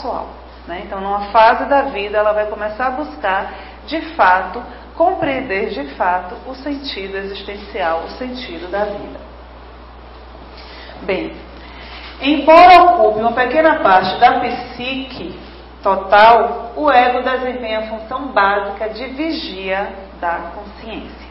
pessoal, né? Então, numa fase da vida, ela vai começar a buscar, de fato, compreender de fato o sentido existencial, o sentido da vida. Bem, embora ocupe uma pequena parte da psique total, o ego desempenha a função básica de vigia da consciência.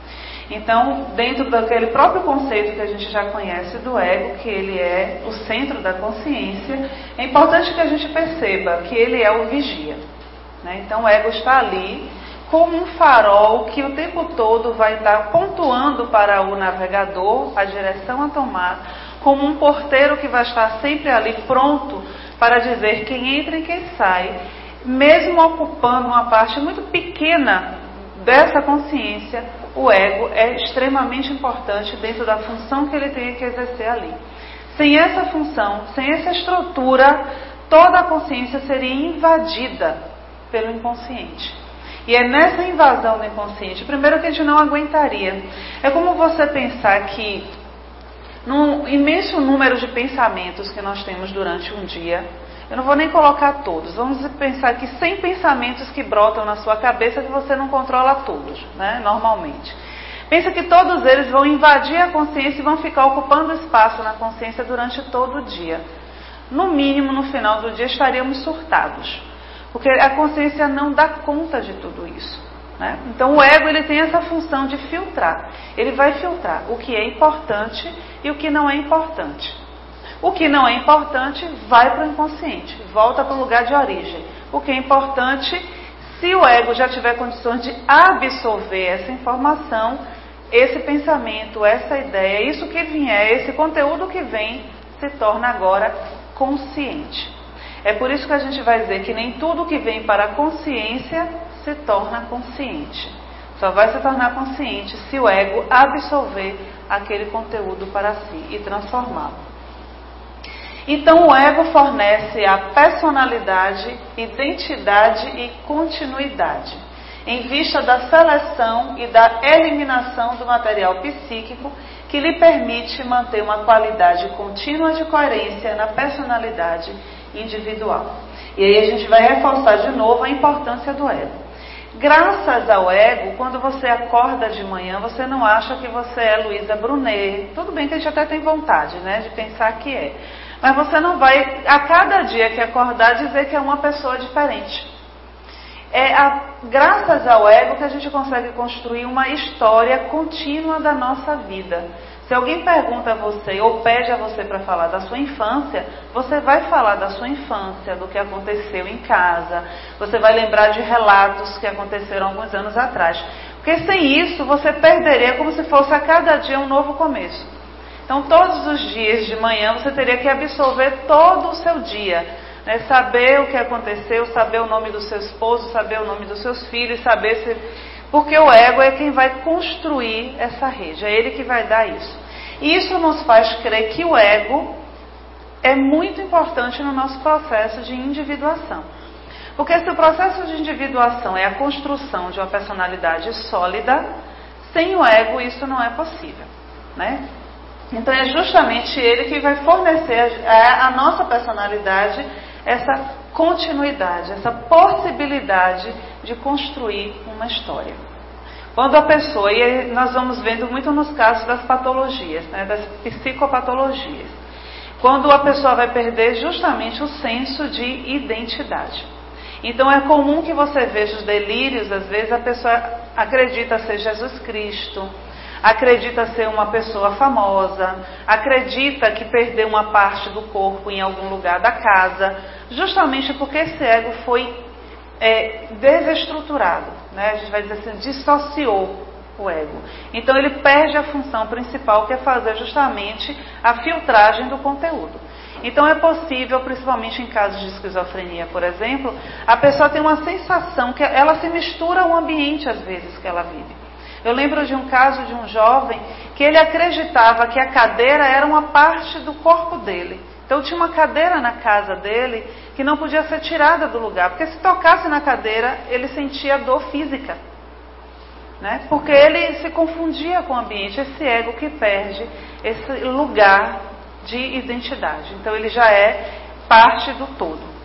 Então, dentro daquele próprio conceito que a gente já conhece do ego, que ele é o centro da consciência, é importante que a gente perceba que ele é o vigia, né? Então, o ego está ali como um farol que o tempo todo vai estar pontuando para o navegador a direção a tomar, como um porteiro que vai estar sempre ali pronto para dizer quem entra e quem sai, mesmo ocupando uma parte muito pequena dessa consciência. O ego é extremamente importante dentro da função que ele tem que exercer ali. Sem essa função, sem essa estrutura, toda a consciência seria invadida pelo inconsciente. E é nessa invasão do inconsciente, primeiro, que a gente não aguentaria. É como você pensar que, num imenso número de pensamentos que nós temos durante um dia, eu não vou nem colocar todos, vamos pensar que 100 pensamentos que brotam na sua cabeça que você não controla todos, né, normalmente. Pensa que todos eles vão invadir a consciência e vão ficar ocupando espaço na consciência durante todo o dia. No mínimo, no final do dia, estaríamos surtados, porque a consciência não dá conta de tudo isso, né? Então, o ego, ele tem essa função de filtrar. Ele vai filtrar o que é importante e o que não é importante. O que não é importante vai para o inconsciente, volta para o lugar de origem. O que é importante, se o ego já tiver condições de absorver essa informação, esse pensamento, essa ideia, isso que vier, esse conteúdo que vem, se torna agora consciente. É por isso que a gente vai dizer que nem tudo que vem para a consciência se torna consciente. Só vai se tornar consciente se o ego absorver aquele conteúdo para si e transformá-lo. Então, o ego fornece a personalidade, identidade e continuidade, em vista da seleção e da eliminação do material psíquico, que lhe permite manter uma qualidade contínua de coerência na personalidade individual. E aí a gente vai reforçar de novo a importância do ego. Graças ao ego, quando você acorda de manhã, você não acha que você é Luísa Brunet. Tudo bem que a gente até tem vontade, né, de pensar que é. Mas você não vai, a cada dia que acordar, dizer que é uma pessoa diferente. Graças ao ego que a gente consegue construir uma história contínua da nossa vida. Se alguém pergunta a você ou pede a você para falar da sua infância, você vai falar da sua infância, do que aconteceu em casa. Você vai lembrar de relatos que aconteceram alguns anos atrás. Porque sem isso, você perderia como se fosse a cada dia um novo começo. Então, todos os dias de manhã, você teria que absorver todo o seu dia, né? Saber o que aconteceu, saber o nome do seu esposo, saber o nome dos seus filhos, saber se... Porque o ego é quem vai construir essa rede, é ele que vai dar isso. E isso nos faz crer que o ego é muito importante no nosso processo de individuação. Porque se o processo de individuação é a construção de uma personalidade sólida, sem o ego isso não é possível, né? Então é justamente ele que vai fornecer à nossa personalidade essa continuidade, essa possibilidade de construir uma história. Quando a pessoa, e nós vamos vendo muito nos casos das patologias, né, das psicopatologias, quando a pessoa vai perder justamente o senso de identidade. Então é comum que você veja os delírios, às vezes a pessoa acredita ser Jesus Cristo, acredita ser uma pessoa famosa, acredita que perdeu uma parte do corpo em algum lugar da casa, justamente porque esse ego foi desestruturado, né? A gente vai dizer assim, dissociou o ego. Então ele perde a função principal, que é fazer justamente a filtragem do conteúdo. Então é possível, principalmente em casos de esquizofrenia, por exemplo, a pessoa tem uma sensação que ela se mistura ao ambiente às vezes que ela vive. Eu lembro de um caso de um jovem que ele acreditava que a cadeira era uma parte do corpo dele. Então tinha uma cadeira na casa dele que não podia ser tirada do lugar, porque se tocasse na cadeira ele sentia dor física, né? Porque ele se confundia com o ambiente, esse ego que perde esse lugar de identidade. Então ele já é parte do todo.